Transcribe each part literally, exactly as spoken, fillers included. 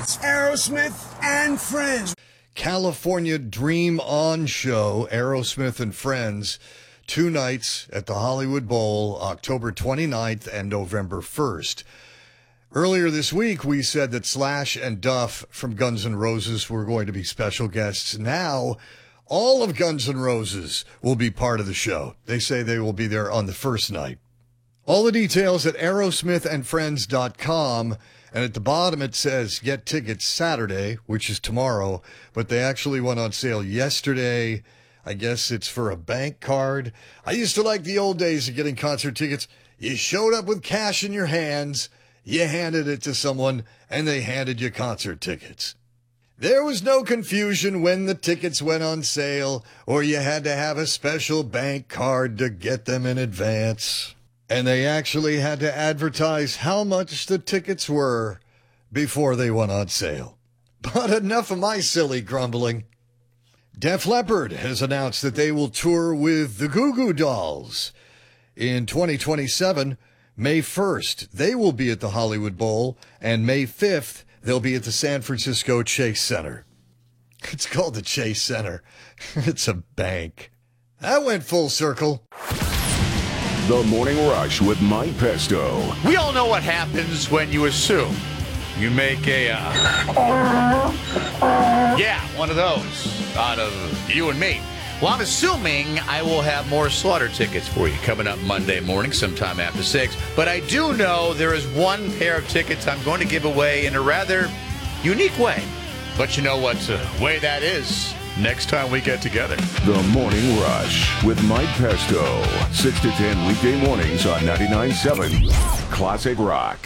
It's Aerosmith and Friends. California Dream On Show, Aerosmith and Friends, two nights at the Hollywood Bowl, October twenty-ninth and November first. Earlier this week, we said that Slash and Duff from Guns N' Roses were going to be special guests. Now, all of Guns N' Roses will be part of the show. They say they will be there on the first night. All the details at aerosmith and friends dot com, and at the bottom it says get tickets Saturday, which is tomorrow, but they actually went on sale yesterday. I guess it's for a bank card. I used to like the old days of getting concert tickets. You showed up with cash in your hands, you handed it to someone, and they handed you concert tickets. There was no confusion when the tickets went on sale, or you had to have a special bank card to get them in advance. And they actually had to advertise how much the tickets were before they went on sale. But enough of my silly grumbling. Def Leppard has announced that they will tour with the Goo Goo Dolls. In twenty twenty-seven, May first, they will be at the Hollywood Bowl, and May fifth, they'll be at the San Francisco Chase Center. It's called the Chase Center. It's a bank. That went full circle. The Morning Rush with Mike Pesto. We all know what happens when you assume. You make a, uh, yeah, one of those out of you and me. Well, I'm assuming I will have more Slaughter tickets for you coming up Monday morning sometime after six. But I do know there is one pair of tickets I'm going to give away in a rather unique way. But you know what uh, way that is next time we get together. The Morning Rush with Mike Pesto. six to ten weekday mornings on ninety-nine point seven Classic Rock.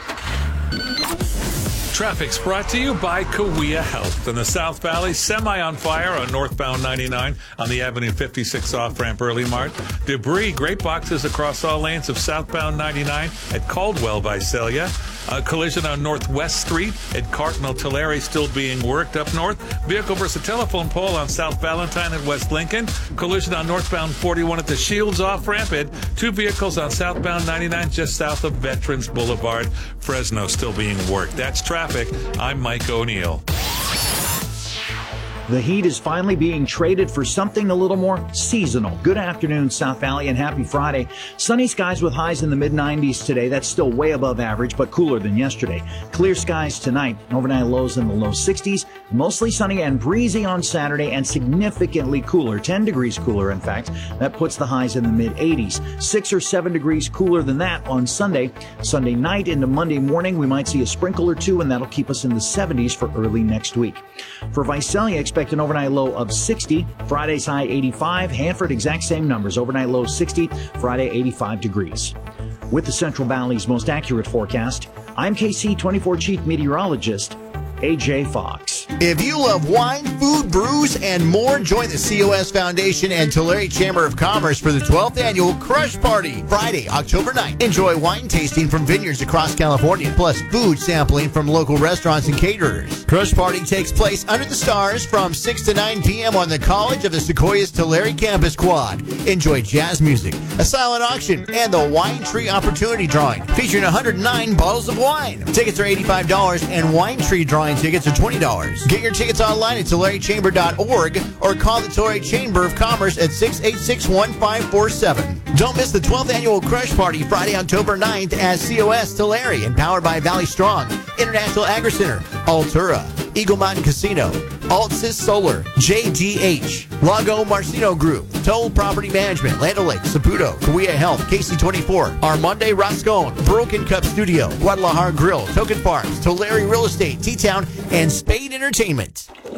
Traffic's brought to you by Kawea Health. In the South Valley, semi on fire on northbound ninety-nine on the Avenue fifty-six off-ramp Early Mart. Debris, great boxes across all lanes of southbound ninety-nine at Caldwell by Celia. A collision on Northwest Street at Cardinal Tulare still being worked up north. Vehicle versus telephone pole on South Valentine at West Lincoln. Collision on northbound forty-one at the Shields off-ramp. And two vehicles on southbound ninety-nine just south of Veterans Boulevard. Fresno still being worked. That's traffic. I'm Mike O'Neill. The heat is finally being traded for something a little more seasonal. Good afternoon, South Valley, and happy Friday. Sunny skies with highs in the mid nineties today. That's still way above average, but cooler than yesterday. Clear skies tonight. Overnight lows in the low sixties. Mostly sunny and breezy on Saturday, and significantly cooler. ten degrees cooler, in fact. That puts the highs in the mid eighties. six or seven degrees cooler than that on Sunday. Sunday night into Monday morning, we might see a sprinkle or two, and that'll keep us in the seventies for early next week. For Visalia, expect an overnight low of sixty. Friday's high eighty-five. Hanford, exact same numbers. Overnight low sixty. Friday, eighty-five degrees. With the Central Valley's most accurate forecast, I'm K C twenty-four Chief Meteorologist A J Fox. If you love wine, food, brews, and more, join the C O S Foundation and Tulare Chamber of Commerce for the twelfth Annual Crush Party, Friday, October ninth. Enjoy wine tasting from vineyards across California, plus food sampling from local restaurants and caterers. Crush Party takes place under the stars from six to nine p.m. on the College of the Sequoias Tulare Campus Quad. Enjoy jazz music, a silent auction, and the Wine Tree Opportunity Drawing, featuring one hundred nine bottles of wine. Tickets are eighty-five dollars, and Wine Tree Drawing tickets are twenty dollars. Get your tickets online at tulare chamber dot org or call the Tulare Chamber of Commerce at six eight six, one five four seven. Don't miss the twelfth Annual Crush Party, Friday, October ninth at C O S Tulare, and powered by Valley Strong, International Agri Center, Altura, Eagle Mountain Casino, Altsys Solar, J D H, Lago Marcino Group, Toll Property Management, Land O'Lakes, Saputo, Kawea Health, K C twenty-four, Armande Rascon, Broken Cup Studio, Guadalajara Grill, Token Farms, Tulare Real Estate, T-Town, and Spade Entertainment.